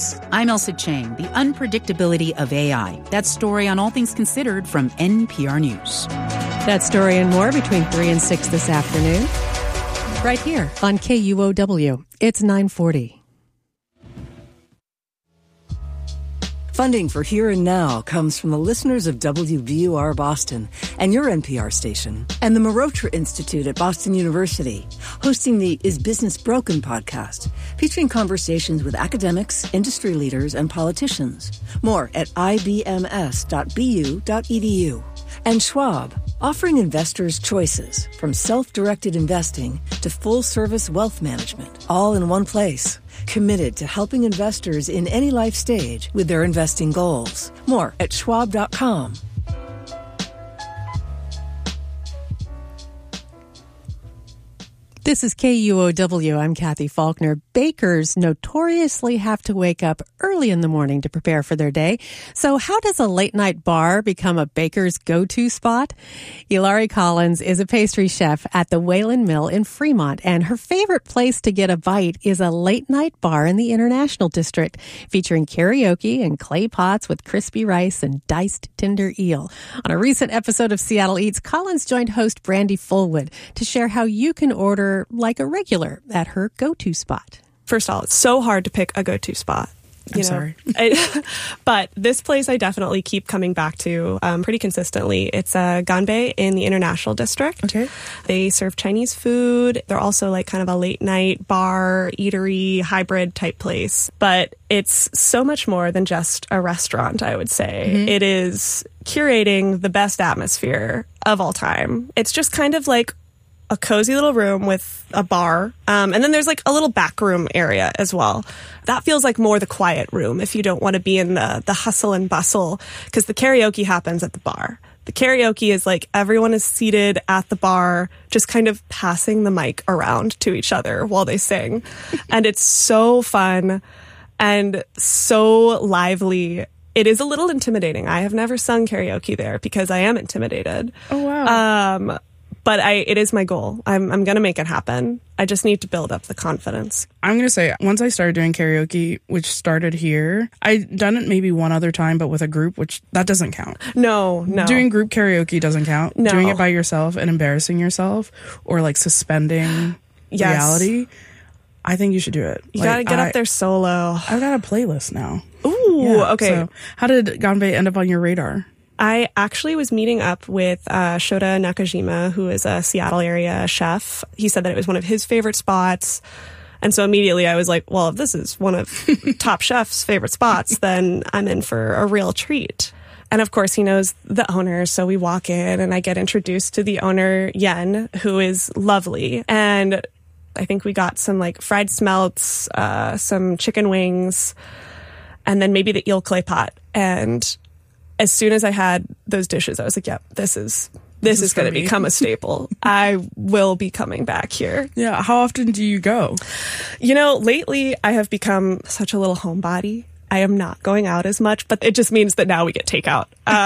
News. I'm Elsa Chang. The unpredictability of AI. That story on All Things Considered from NPR News. That story and more between 3 and 6 this afternoon, right here on KUOW. It's 9:40. Funding for Here and Now comes from the listeners of WBUR Boston and your NPR station, and the Marotra Institute at Boston University, hosting the Is Business Broken podcast, featuring conversations with academics, industry leaders, and politicians. More at ibms.bu.edu. And Schwab, offering investors choices from self-directed investing to full-service wealth management, all in one place. Committed to helping investors in any life stage with their investing goals. More at schwab.com. This is KUOW. I'm Kathy Faulkner. Bakers notoriously have to wake up early in the morning to prepare for their day. So how does a late-night bar become a baker's go-to spot? Ilari Collins is a pastry chef at the Whalen Mill in Fremont, and her favorite place to get a bite is a late-night bar in the International District, featuring karaoke and clay pots with crispy rice and diced tender eel. On a recent episode of Seattle Eats, Collins joined host Brandy Fullwood to share how you can order like a regular at her go-to spot. First of all, it's so hard to pick a go-to spot. I'm sorry. But this place I definitely keep coming back to pretty consistently. It's Ganbei in the International District. Okay. They serve Chinese food. They're also like kind of a late night bar, eatery, hybrid type place. But it's so much more than just a restaurant, I would say. Mm-hmm. It is curating the best atmosphere of all time. It's just kind of like a cozy little room with a bar. And then there's like a little back room area as well. That feels like more the quiet room if you don't want to be in the hustle and bustle, because the karaoke happens at the bar. The karaoke is like everyone is seated at the bar, just kind of passing the mic around to each other while they sing. And it's so fun and so lively. It is a little intimidating. I have never sung karaoke there because I am intimidated. Oh, wow. But it is my goal. I'm going to make it happen. I just need to build up the confidence. I'm going to say, once I started doing karaoke, which started here, I'd done it maybe one other time, but with a group, which that doesn't count. No. Doing group karaoke doesn't count. No. Doing it by yourself and embarrassing yourself or like suspending reality, I think you should do it. You got to get up there solo. I've got a playlist now. Ooh, okay. So how did Ganbei end up on your radar? I actually was meeting up with Shota Nakajima, who is a Seattle area chef. He said that it was one of his favorite spots. And so immediately I was like, well, if this is one of Top Chef's favorite spots, then I'm in for a real treat. And of course, he knows the owner. So we walk in and I get introduced to the owner, Yen, who is lovely. And I think we got some like fried smelts, some chicken wings, and then maybe the eel clay pot. And as soon as I had those dishes, I was like, yep, this is going to become a staple. I will be coming back here. Yeah. How often do you go? You know, lately I have become such a little homebody. I am not going out as much, but it just means that now we get takeout,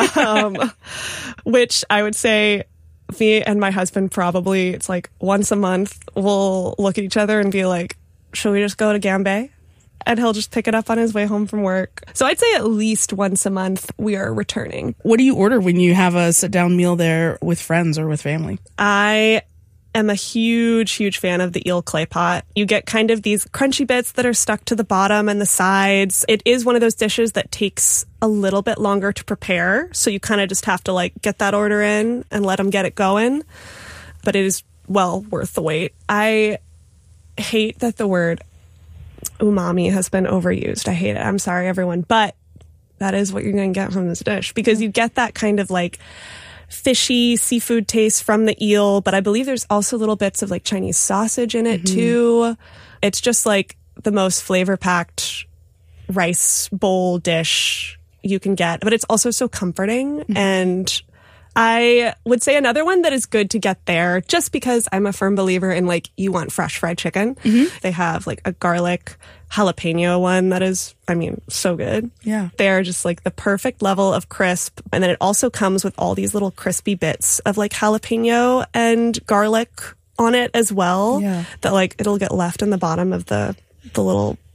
which I would say me and my husband probably, it's like once a month, we'll look at each other and be like, should we just go to Ganbei? And he'll just pick it up on his way home from work. So I'd say at least once a month we are returning. What do you order when you have a sit-down meal there with friends or with family? I am a huge fan of the eel clay pot. You get kind of these crunchy bits that are stuck to the bottom and the sides. It is one of those dishes that takes a little bit longer to prepare. So you kind of just have to like get that order in and let them get it going. But it is well worth the wait. I hate that the word umami has been overused. I hate it. I'm sorry, everyone. But that is what you're going to get from this dish, because you get that kind of like fishy seafood taste from the eel. But I believe there's also little bits of like Chinese sausage in it too. It's just like the most flavor packed rice bowl dish you can get. But it's also so comforting. And I would say another one that is good to get there, just because I'm a firm believer in like, you want fresh fried chicken. They have like a garlic jalapeno one that is, I mean, so good. Yeah. They're just like the perfect level of crisp. And then it also comes with all these little crispy bits of like jalapeno and garlic on it as well. Yeah. That like it'll get left in the bottom of the little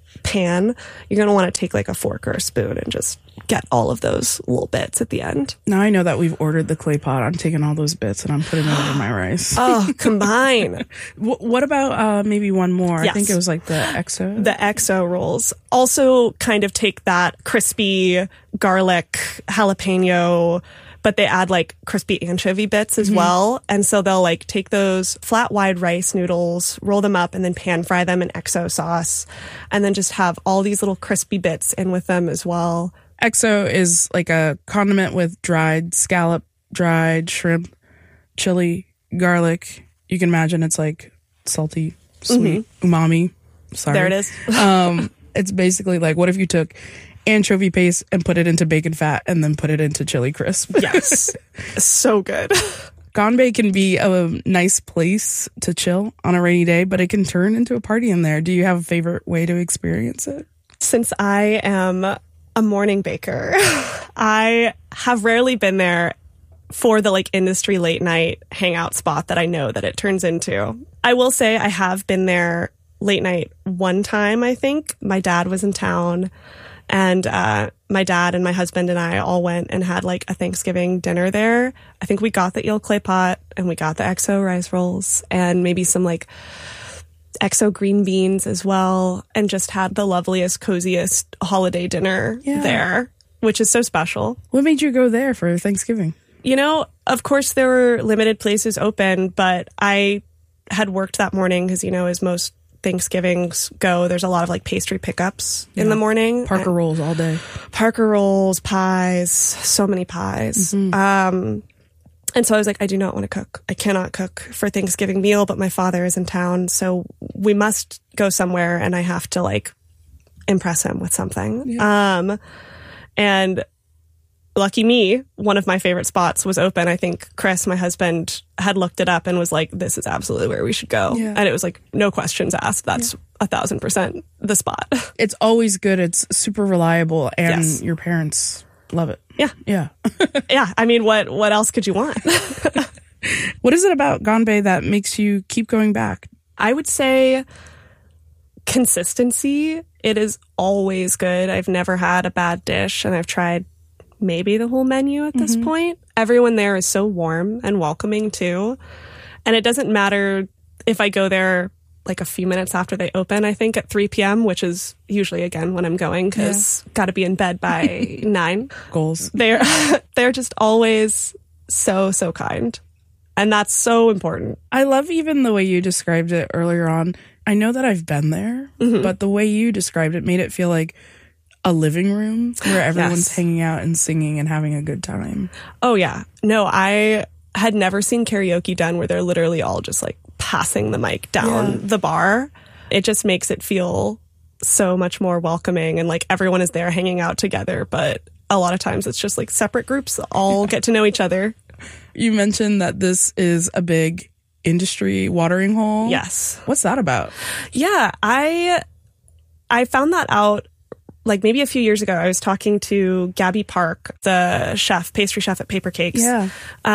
pan, you're going to want to take like a fork or a spoon and just get all of those little bits at the end. Now I know that we've ordered the clay pot. I'm taking all those bits and I'm putting them over my rice. Oh, combine. What about maybe one more? Yes. I think it was like the XO. The XO rolls also kind of take that crispy garlic jalapeno, but they add like crispy anchovy bits as well. And so they'll like take those flat wide rice noodles, roll them up, and then pan fry them in XO sauce, and then just have all these little crispy bits in with them as well. XO is like a condiment with dried scallop, dried shrimp, chili, garlic. You can imagine it's like salty, sweet, umami. Sorry. There it is. It's basically like, what if you took anchovy paste and put it into bacon fat and then put it into chili crisp? Yes. So good. Ganbei can be a nice place to chill on a rainy day, but it can turn into a party in there. Do you have a favorite way to experience it? Since I am a morning baker, I have rarely been there for the like industry late night hangout spot that I know that it turns into. I will say I have been there late night one time, I think. My dad was in town, and my dad and my husband and I all went and had like a Thanksgiving dinner there. I think we got the eel clay pot and we got the XO rice rolls and maybe some like XO green beans as well, and just had the loveliest, coziest holiday dinner there, which is so special. What made you go there for Thanksgiving? You know, of course there were limited places open, but I had worked that morning because, you know, as most Thanksgivings go, there's a lot of like pastry pickups in the morning. Parker rolls all day. Parker rolls, pies, so many pies. And so I was like, I do not want to cook. I cannot cook for Thanksgiving meal, but my father is in town, so we must go somewhere and I have to like impress him with something. Yeah. And lucky me, one of my favorite spots was open. I think Chris, my husband, had looked it up and was like, this is absolutely where we should go. Yeah. And it was like, no questions asked. That's 1,000% the spot. It's always good. It's super reliable, and your parents love it. Yeah. Yeah. Yeah. I mean, what else could you want? What is it about Ganbei that makes you keep going back? I would say consistency. It is always good. I've never had a bad dish, and I've tried maybe the whole menu at this point. Everyone there is so warm and welcoming too. And it doesn't matter if I go there like a few minutes after they open, I think at 3 p.m., which is usually, again, when I'm going, because got to be in bed by 9. Goals. They're just always so, so kind. And that's so important. I love even the way you described it earlier on. I know that I've been there, but the way you described it made it feel like a living room where everyone's hanging out and singing and having a good time. Oh, yeah. No, I had never seen karaoke done where they're literally all just like passing the mic down the bar. It just makes it feel so much more welcoming, and like everyone is there hanging out together, but a lot of times it's just like separate groups all get to know each other. You mentioned that this is a big industry watering hole. Yes. What's that about? Yeah, I found that out like maybe a few years ago. I was talking to Gabby Park, the pastry chef at Paper Cakes. Yeah.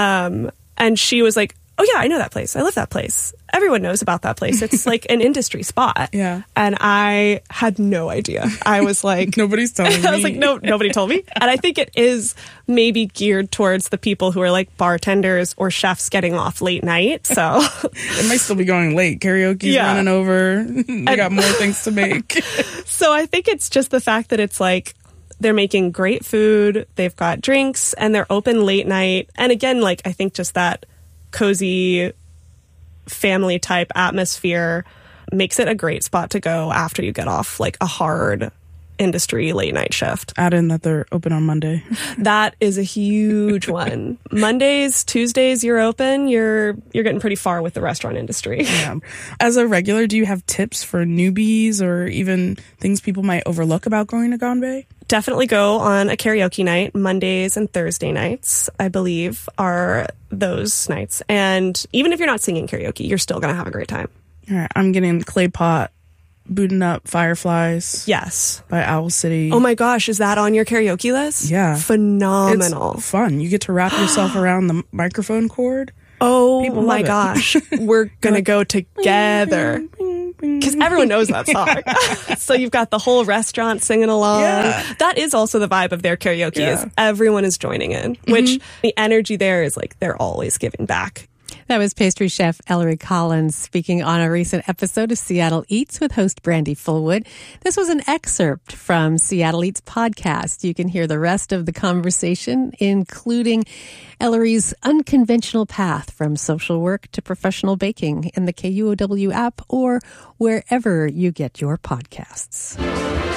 And she was like, oh yeah, I know that place. I love that place. Everyone knows about that place. It's like an industry spot. Yeah. And I had no idea. I was like, nobody's telling me. I was like, no, nobody told me. And I think it is maybe geared towards the people who are like bartenders or chefs getting off late night. So it might still be going late. Karaoke's running over. They got more things to make. So I think it's just the fact that it's like, they're making great food, they've got drinks, and they're open late night. And again, like, I think just that cozy family type atmosphere makes it a great spot to go after you get off like a hard industry late night shift. Add in that they're open on Monday. That is a huge one. Mondays, Tuesdays, you're open. You're getting pretty far with the restaurant industry. Yeah. As a regular, do you have tips for newbies or even things people might overlook about going to Ganbei? Definitely go on a karaoke night. Mondays and Thursday nights, I believe, are those nights. And even if you're not singing karaoke, you're still going to have a great time. All right. I'm getting Clay Pot, Booting Up Fireflies. Yes. By Owl City. Oh my gosh, is that on your karaoke list? Yeah. Phenomenal. It's fun. You get to wrap yourself around the microphone cord. Oh People my love it. gosh. We're going to go together. Because everyone knows that song. So you've got the whole restaurant singing along. Yeah. That is also the vibe of their karaoke is everyone is joining in, which the energy there is like they're always giving back. That was pastry chef Ellery Collins speaking on a recent episode of Seattle Eats with host Brandy Fullwood. This was an excerpt from Seattle Eats podcast. You can hear the rest of the conversation, including Ellery's unconventional path from social work to professional baking in the KUOW app or wherever you get your podcasts.